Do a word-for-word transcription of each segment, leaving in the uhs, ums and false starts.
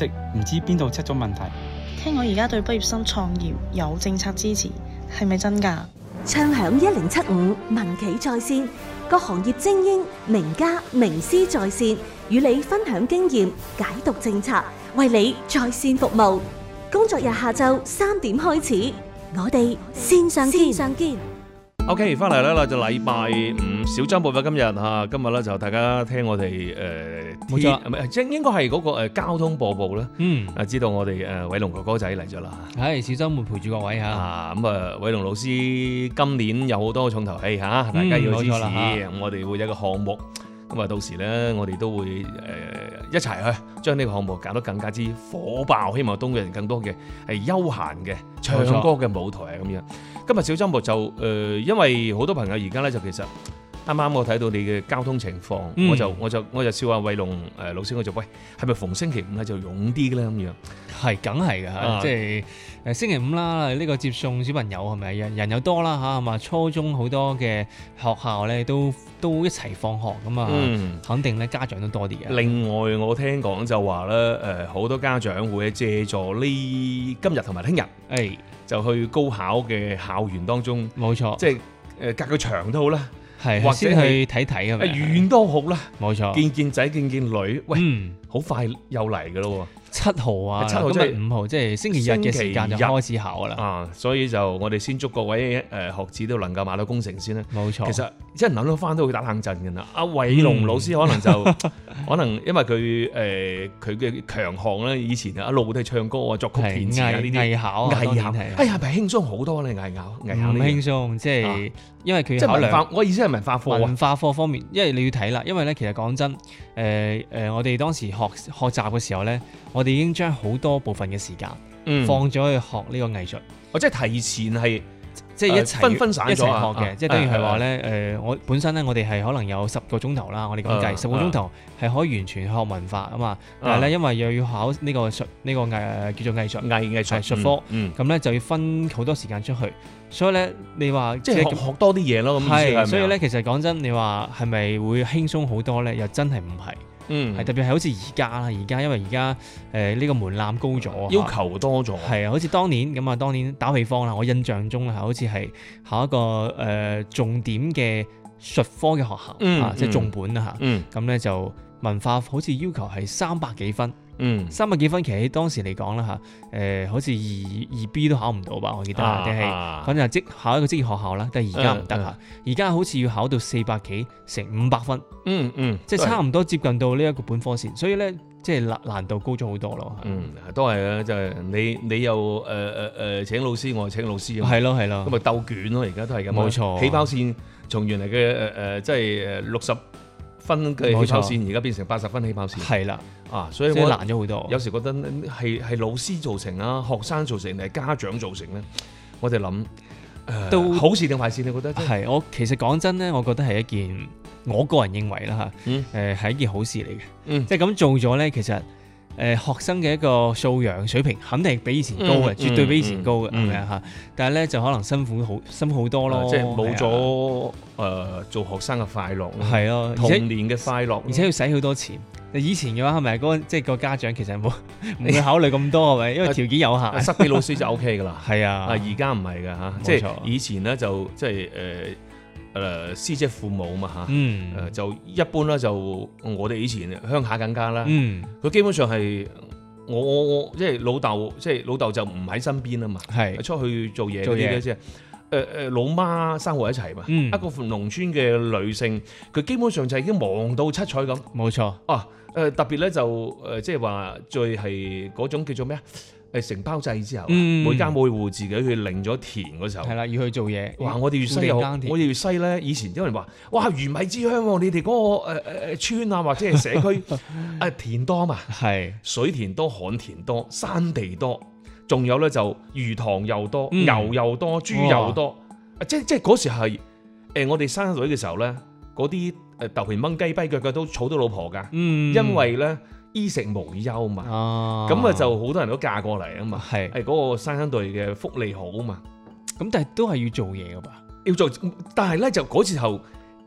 息，唔知邊度出咗問題。 聽講而家對畢業生創業有政策支持，係咪真㗎？ 暢享一零七五民企在線，各行業精英、名家、名師在線，與你分享經驗，解讀政策，為你在線服務。工作日下晝三點開始，我哋線上見。線上見。 OK， 翻嚟啦，就禮拜五小周末啦，今日嚇，今日咧就大家聽我哋誒， 冇錯， 唔係，即係應該係嗰個誒交通播報啦。嗯，啊，知道我哋誒偉龍哥哥仔嚟咗啦。 係小周末陪住各位嚇。啊， 咁啊，偉龍老師今年有好多重頭戲嚇，大家要支持。咁我哋會有一個項目，咁啊到時咧，我哋都會誒一齊去將呢個項目搞得更加之火爆，希望東人更多嘅係休閒嘅唱歌嘅舞台啊咁樣。今日小周末就誒、呃，因為好多朋友而家咧就其實啱啱我睇到你嘅交通情況、嗯，我就我就我就笑下偉龍誒老師，我就喂係咪逢星期五咧就勇啲嘅咧咁樣？ 係，梗係㗎嚇，即係誒星期五啦，呢、呢個接送小朋友係咪人人又多啦嚇，係嘛？初中好多嘅學校咧都都一齊放學咁啊、嗯，肯定咧家長都多啲嘅。 另外我聽講就話咧誒，好多家長會借助呢今日同埋聽日，誒、哎、就去高考嘅校園當中， 冇錯， 即係誒隔個牆都好啦。 係，或者去睇睇咁樣， 遠都好啦， 冇錯， 見見仔見見女，喂，好、嗯、快又嚟噶咯喎， 七號啊， 七號即係五號，即係星期日嘅時間就開始考噶啦，啊， 所以就我哋先祝各位誒、呃、學子都能夠馬到功成先啦， 冇錯。 其實一諗到翻都會打冷震㗎啦，阿偉龍老師可能就、嗯、可能因為佢誒佢嘅強項咧，以前一路都係唱歌啊、作曲填詞啊呢啲藝考啊， 藝考，哎呀，係咪輕鬆好多咧？藝考藝考唔輕鬆，即係、啊、因為佢即係文化，我意思係文化課、啊， 文化課方面，因為你要睇啦，因為咧其實講真，誒、呃、誒、呃，我哋當時學學習嘅時候咧，我哋已經將好多部分嘅時間、嗯、放咗去學呢個藝術， 我即係提前係。 即係一齊、呃、分分散咗一齊學嘅、啊，即係等於係話咧，誒，我本身咧，我哋係可能有十個鐘頭啦，我哋咁計，十個鐘頭係可以完全學文化啊嘛。但係咧，因為又要考呢個術，呢、這個藝叫做藝術藝藝術術科，咁、嗯、咧、嗯、就要分好多時間出去。所以咧，你話即係學，學多啲嘢咯。咁係，所以咧，其實講真，你話係咪會輕鬆好多咧？又真係唔係。嗯，係特別係好似而家啦，而家因為而家誒呢個門檻高咗， 要求多咗， 係啊，好似當年咁啊，當年打比方啦，我印象中係好似係考一個誒、呃、重點嘅術科嘅學校、嗯、啊，即係重本啊嚇，咁咧、嗯、就文化好似要求係三百幾分。嗯，三百幾分其實喺當時嚟講啦嚇，誒、呃、好似二二 B 都考唔到吧，我記得，定、啊、係反正係即考一個職業學校啦，但係而家唔得嚇，而家好似要考到四百幾成五百分，嗯嗯，即係差唔多接近到呢一個本科線，所以咧即係難難度高咗好多咯。 嗯，都係啊，就係、是、你你又誒誒誒請老師，我係請老師咁， 係咯係咯， 咁咪鬥卷咯，而家都係咁， 冇錯， 起跑線從原嚟嘅誒誒即係誒六十分嘅起跑線，而家變成八十分起跑線，係啦。啊，所以我難咗好多。 有時覺得係係老師造成啊，學生造成定係家長造成咧？我哋諗誒，都好事定壞事？你覺得？ 係我其實講真咧，我覺得係一件我個人認為啦嚇，誒、嗯、係、呃、一件好事嚟嘅。嗯，即係咁做咗咧，其實誒、呃、學生嘅一個素養水平肯定係比以前高嘅、嗯，絕對比以前高嘅，係咪啊嚇？但係咧就可能辛苦好辛苦好多咯， 即係冇咗誒做學生嘅快樂， 係咯， 童年嘅快樂， 而且要使好多錢。以前嘅話係咪嗰即係個家長其實冇唔會考慮咁多係咪？因為條件有限， 塞俾老師就 O K 噶啦。係啊，而家唔係㗎嚇，即係以前咧就即係誒誒師姐父母嘛嚇，嗯誒就一般啦，就我哋以前鄉下更加啦，嗯佢基本上係我我我即係老豆，即係老豆就唔喺身邊啊嘛，係出去做嘢嗰啲嘅啫。誒誒老媽生活一齊嘛、嗯，一個農村嘅女性，佢基本上就已經忙到七彩咁。冇錯。啊誒特別咧就誒即係話最係嗰種叫做咩啊？誒承包制之後，嗯、每家每戶自己去領咗田嗰時候，係啦，要去做嘢。哇！我哋粵西有，我哋粵西咧，以前有人話：哇，魚米之鄉喎！你哋嗰、那個誒誒、呃、村啊，或者係社區誒田多嘛，係水田多、旱田多、山地多。仲有咧就魚塘又多、嗯、牛又多、豬又多，即即嗰時係誒、呃、我哋生女嘅時候咧，嗰啲誒豆皮掹雞跛腳嘅都娶到老婆噶、嗯，因為咧衣食無憂嘛，咁啊就好多人都嫁過嚟啊嘛，係係嗰個生生隊嘅福利好啊嘛，咁但係都係要做嘢噶吧？要做，但係咧就嗰時候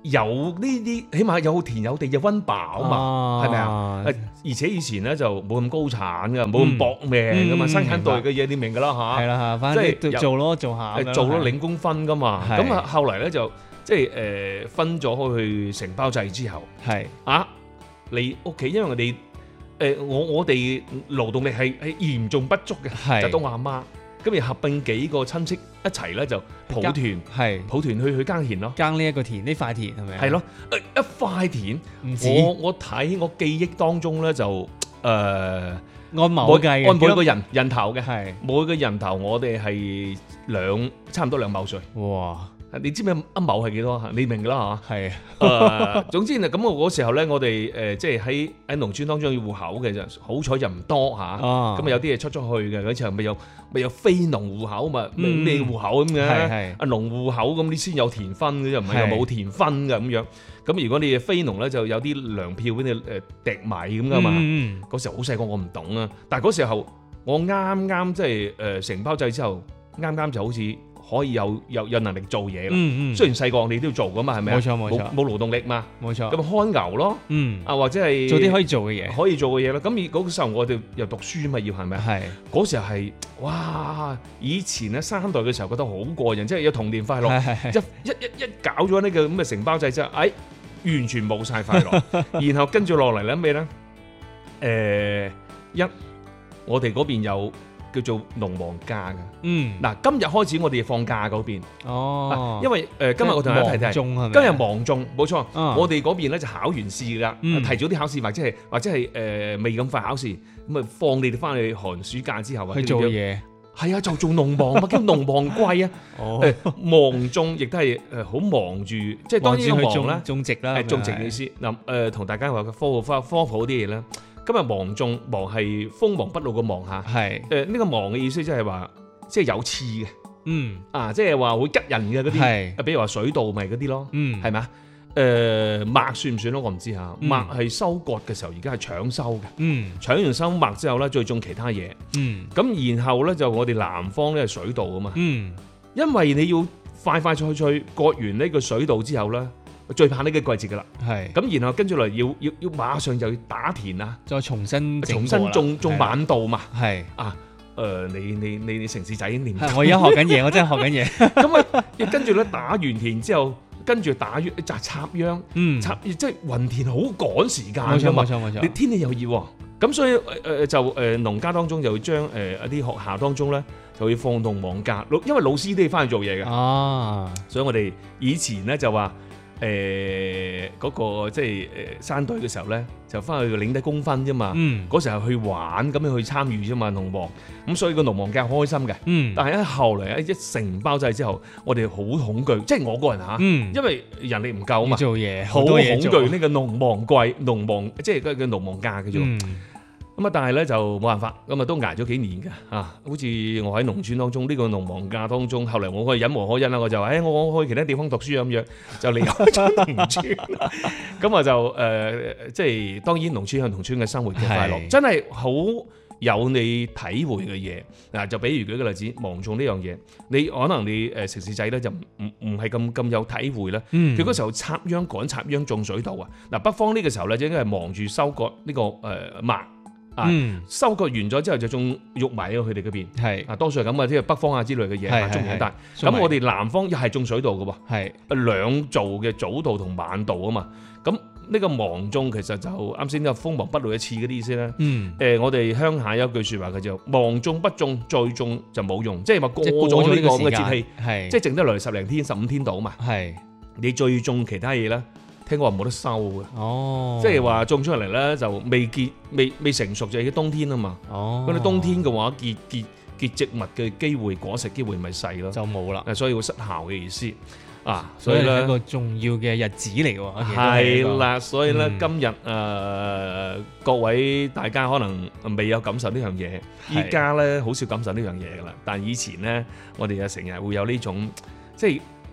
有呢啲，起碼有田有地有溫飽嘛，係咪啊？而且以前咧就冇咁高產噶，冇咁搏命噶嘛，生產隊嘅嘢你明噶啦嚇。 係啦嚇，反正即係做咯做下， 做咯領工分噶嘛。咁啊後嚟咧就即係誒分咗去承包制之後，係啊你屋企，因為我哋誒我我哋勞動力係係嚴重不足嘅，就當我阿媽。咁而合併幾個親戚一齊咧就抱團，係抱團去去耕田咯， 耕呢一個田，呢塊田係咪？ 係咯，一塊田。我我睇我記憶當中咧就誒、呃、按畝計， 按每個人人頭嘅，係每個人頭我哋係兩差唔多兩畝水。哇！你知唔知一畝係幾多？你明㗎啦嚇。係。誒，總之啊，咁我嗰時候咧，我哋誒即係喺喺農村當中要戶口嘅就好彩就唔多嚇。咁啊有啲嘢出咗去嘅嗰時候咪有咪有非農戶口嘛？咩咩戶口咁嘅？係係。啊農戶口咁你先有田分嘅，又唔係又冇田分嘅咁樣。咁如果你非農咧，就有啲糧票俾你誒糴米咁噶嘛。嗯。嗰時候好細個，我唔懂啊。但係嗰時候我啱啱即係誒承包制之後，啱啱就好似。可以有有有能力做嘢啦。嗯嗯。雖然細個你都要做噶嘛，係咪啊？冇錯冇錯。冇勞動力嘛。冇錯。咁看牛咯。嗯。啊或者係做啲可以做嘅嘢。 可以做嘅嘢啦。咁而嗰個時候我哋又讀書嘛，要係咪啊？係。嗰時候係哇！以前咧三代嘅時候覺得好過癮，即係有童年快樂。係係係。一一一一搞咗呢個咁嘅承包制之後，哎，完全冇晒快樂。然後跟住落嚟咧咩咧？誒一，我哋嗰邊有。叫做農忙假嘅，嗯，嗱，今日開始我哋放假嗰邊，哦，因為誒、呃、今日我同大家提提，今日芒種，冇錯，哦、我哋嗰邊咧就考完試啦，嗯、提早啲考試或者係或者係誒、呃、未咁快考試，咁啊放你哋翻去寒暑假之後啊， 去做嘢， 係啊，就做農忙嘛，叫農忙季啊，哦，誒芒種亦都係誒好忙住，即係當然個忙咧， 種植啦， 係種植嘅意思，嗱誒同大家話個科科科普啲嘢啦。今日芒種，芒係鋒芒不露嘅芒嚇，係誒呢個芒嘅意思即係話即係有刺嘅，嗯啊即係話會吉人嘅嗰啲，係比如話水稻咪嗰啲咯，嗯係咪啊？誒麥算唔算咯？我唔知嚇，麥係收割嘅時候，而家係搶收嘅，嗯搶完收麥之後咧，再種其他嘢，嗯咁然後咧就我哋南方咧係水稻啊嘛，嗯因為你要快快脆脆割完呢個水稻之後咧。最怕呢個季節噶啦，係咁，然後跟住嚟要要要馬上就要打田啊，再重新重新種種晚稻嘛，係啊，誒你你你你城市仔念， 我而家學緊嘢，我真係學緊嘢。 咁啊，跟住咧打完田之後，跟住打一紮插秧，嗯，插即係運田好趕時間㗎嘛，冇錯冇錯，你天氣又熱喎，咁所以誒就誒農家當中就會將誒一啲學校當中咧就會放農忙假，因為老師都要翻去做嘢嘅，啊，所以我哋以前咧就話。誒嗰、呃那個即係誒山隊嘅時候咧，就翻去領低工分啫嘛。嗯，嗰時候去玩咁樣去參與啫嘛，農忙。咁所以個農忙假開心嘅。嗯，但係咧後嚟咧一承包制之後，我哋好恐懼，即係我個人嚇。嗯，因為人力唔夠啊嘛。 做嘢好恐懼呢個農忙季、農忙即係個個農忙假嘅啫。嗯。咁啊，但係咧就冇辦法，咁啊都捱咗幾年嘅嚇。好似我喺農村當中，呢、這個農忙假當中，後嚟我可以忍無可忍啦，我就話：誒、哎，我我去其他地方讀書咁樣，就離開咗農村。咁啊就誒、呃，即係當然農村有農村嘅生活嘅快樂，是真係好有你體會嘅嘢。嗱，就比如舉個例子，芒種呢樣嘢，你可能你誒城市仔咧就唔唔唔係咁咁有體會啦。佢嗰、嗯、時候插秧趕插秧種水稻啊。嗱，北方呢個時候咧，應該係忙住收割呢、這個誒麥。呃啊！嗯、收割完咗之後就種玉米咯，佢哋嗰邊係啊，多數係咁啊，即係北方啊之類嘅嘢啊，種唔大。咁我哋南方又係種水稻嘅喎，係是兩造嘅早稻同晚稻啊嘛。咁呢個芒種其實就啱先都有鋒芒不露一次嗰啲意思啦。嗯，誒、呃，我哋鄉下有一句説話嘅就芒種不種，再種就冇用，即係話過咗呢個咁嘅節氣，係即係剩得嚟十零天、十五天度啊嘛。係是你再種其他嘢啦。聽講話冇得收嘅，哦，即係話種出嚟咧就未結、未未成熟就係冬天啊嘛，哦，咁你冬天嘅話結結結植物嘅機會、果實機會咪細咯，就冇啦，所以會失效嘅意思啊，所以咧一個重要嘅日子嚟喎，係啦，所以咧今日誒各位大家可能未有感受呢樣嘢，依家咧好少感受呢樣嘢噶啦，但以前咧我哋啊成日會有呢種即係。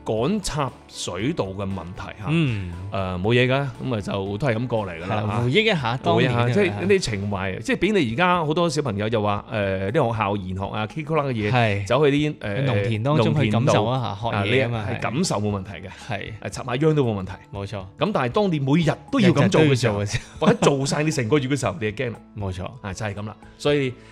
趕插水道嘅問題嚇，誒冇嘢㗎，咁啊就都係咁過嚟㗎啦。 回憶一下當年即係啲情懷，即係俾你而家好多小朋友就話誒啲學校研學啊 K 歌啦嘅嘢，走去啲誒農田當中去感受一下學嘢啊嘛， 係感受冇問題嘅， 係誒插下秧都冇問題， 冇錯。 咁但係當你每日都要咁做嘅時候，或者做晒你成個月嘅時候，你就驚啦。 冇錯， 啊就係咁啦，所以